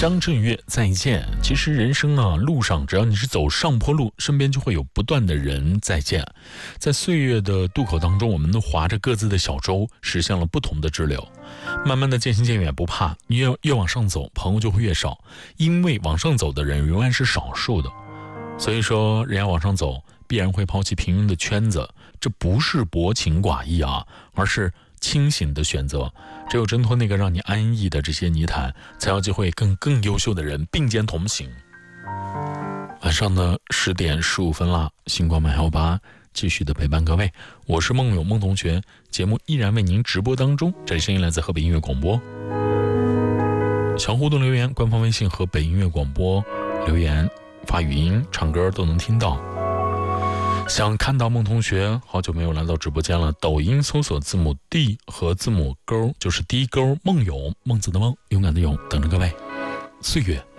张震岳再见。其实人生啊，路上只要你是走上坡路，身边就会有不断的人再见。在岁月的渡口当中，我们都划着各自的小舟，实现了不同的支流。慢慢的渐行渐远不怕，你越往上走，朋友就会越少，因为往上走的人永远是少数的。所以说，人要往上走，必然会抛弃平庸的圈子，这不是薄情寡义啊，而是清醒的选择。只有挣脱那个让你安逸的这些泥潭，才有机会跟更优秀的人并肩同行。晚上的10点15分了，星光漫118继续的陪伴各位，我是孟勇孟同学，节目依然为您直播当中，这里声音来自河北音乐广播。想互动留言，官方微信河北音乐广播留言发语音唱歌都能听到。想看到孟同学，好久没有来到直播间了，抖音搜索字母 D 和字母勾，就是 D 勾孟勇，孟子的孟，勇敢的勇，等着各位。岁月